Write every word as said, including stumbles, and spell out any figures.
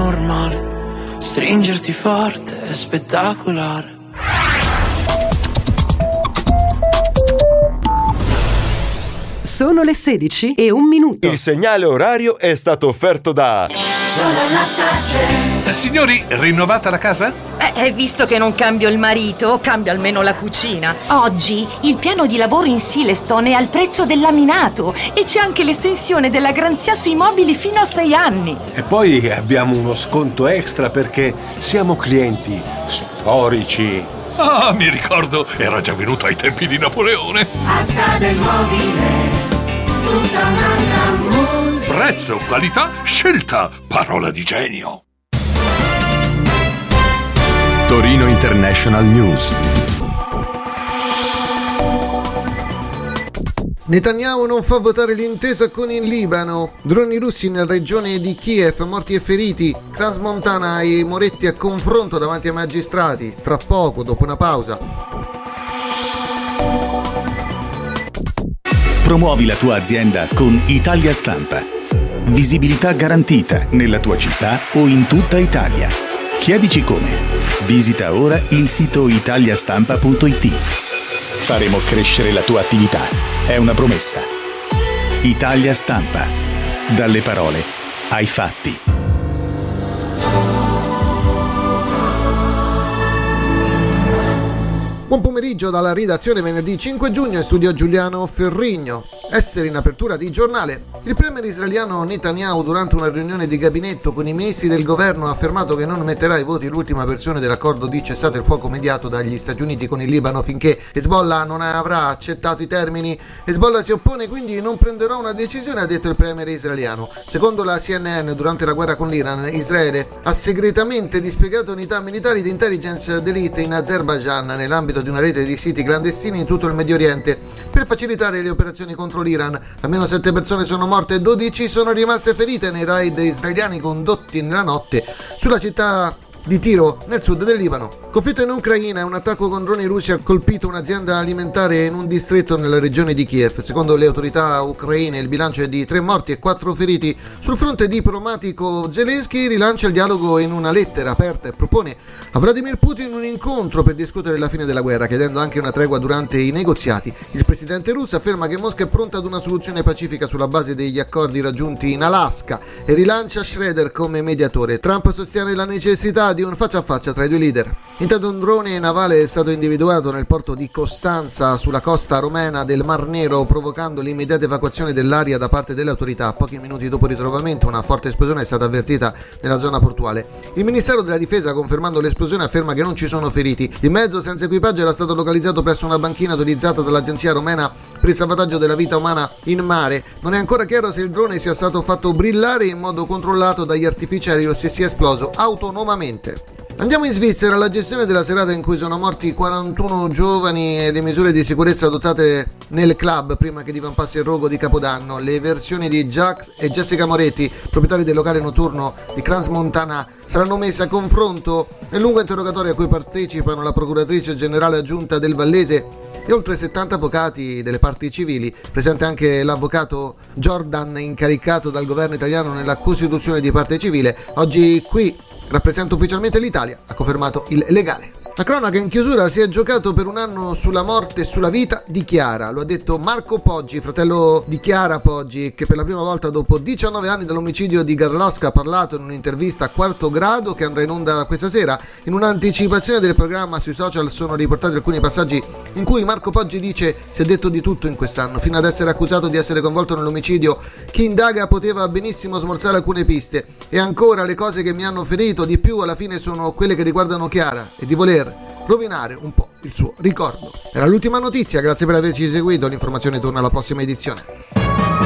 normale, stringerti forte è spettacolare. Sono le sedici e un minuto. Il segnale orario è stato offerto da Solar Stace. Eh, signori, rinnovata la casa? Eh, visto che non cambio il marito, cambio almeno la cucina. Oggi il piano di lavoro in Silestone è al prezzo del laminato e c'è anche l'estensione della garanzia sui mobili fino a sei anni. E poi abbiamo uno sconto extra perché siamo clienti storici. Ah, mi ricordo, era già venuto ai tempi di Napoleone. Asta del mobile, tutta un'altra musica. Prezzo, qualità, scelta, parola di genio. Torino International News. Netanyahu non fa votare l'intesa con il Libano. Droni russi nella regione di Kiev, morti e feriti. Transmontana e Moretti a confronto davanti ai magistrati. Tra poco, dopo una pausa. Promuovi la tua azienda con Italia Stampa. Visibilità garantita nella tua città o in tutta Italia. Chiedici come. Visita ora il sito italiastampa punto it. Faremo crescere la tua attività. È una promessa. Italia Stampa. Dalle parole ai fatti. Buon pomeriggio dalla redazione, venerdì cinque giugno, in studio Giuliano Ferrigno. Essere in apertura di giornale. Il premier israeliano Netanyahu, durante una riunione di gabinetto con i ministri del governo, ha affermato che non metterà ai voti l'ultima versione dell'accordo di cessate il fuoco mediato dagli Stati Uniti con il Libano finché Hezbollah non avrà accettato i termini. Hezbollah si oppone, quindi non prenderò una decisione, ha detto il premier israeliano. Secondo la C N N, durante la guerra con l'Iran, Israele ha segretamente dispiegato unità militari di intelligence d'élite in Azerbaijan nell'ambito di una rete di siti clandestini in tutto il Medio Oriente per facilitare le operazioni contro l'Iran. Almeno sette persone sono morte e dodici sono rimaste ferite nei raid israeliani condotti nella notte sulla città di Tiro, nel sud del Libano. Conflitto in Ucraina, un attacco con droni russi ha colpito un'azienda alimentare in un distretto nella regione di Kiev. Secondo le autorità ucraine il bilancio è di tre morti e quattro feriti. Sul fronte diplomatico, Zelensky rilancia il dialogo in una lettera aperta e propone a Vladimir Putin un incontro per discutere la fine della guerra, chiedendo anche una tregua durante i negoziati. Il presidente russo afferma che Mosca è pronta ad una soluzione pacifica sulla base degli accordi raggiunti in Alaska e rilancia Schroeder come mediatore. Trump sostiene la necessità di un faccia a faccia tra i due leader. Intanto un drone navale è stato individuato nel porto di Costanza sulla costa romena del Mar Nero, provocando l'immediata evacuazione dell'area da parte delle autorità. Pochi minuti dopo il ritrovamento una forte esplosione è stata avvertita nella zona portuale. Il Ministero della Difesa, confermando l'esplosione, afferma che non ci sono feriti. Il mezzo senza equipaggio era stato localizzato presso una banchina utilizzata dall'agenzia romena per il salvataggio della vita umana in mare. Non è ancora chiaro se il drone sia stato fatto brillare in modo controllato dagli artificieri o se sia esploso autonomamente. Andiamo in Svizzera. La gestione della serata in cui sono morti quarantuno giovani e le misure di sicurezza adottate nel club prima che divampasse il rogo di Capodanno. Le versioni di Jax e Jessica Moretti, proprietari del locale notturno di Crans-Montana, saranno messe a confronto nel lungo interrogatorio a cui partecipano la procuratrice generale aggiunta del Vallese e oltre settanta avvocati delle parti civili, presente anche l'avvocato Jordan, incaricato dal governo italiano nella costituzione di parte civile. Oggi qui rappresenta ufficialmente l'Italia, ha confermato il legale. La cronaca in chiusura: si è giocato per un anno sulla morte e sulla vita di Chiara. Lo ha detto Marco Poggi, fratello di Chiara Poggi, che per la prima volta dopo diciannove anni dall'omicidio di Garlosca ha parlato in un'intervista a Quarto Grado che andrà in onda questa sera. In un'anticipazione del programma sui social sono riportati alcuni passaggi in cui Marco Poggi dice: si è detto di tutto in quest'anno, fino ad essere accusato di essere coinvolto nell'omicidio. Chi indaga poteva benissimo smorzare alcune piste, e ancora le cose che mi hanno ferito di più alla fine sono quelle che riguardano Chiara e di voler rovinare un po' il suo ricordo. Era l'ultima notizia, grazie per averci seguito, l'informazione torna alla prossima edizione.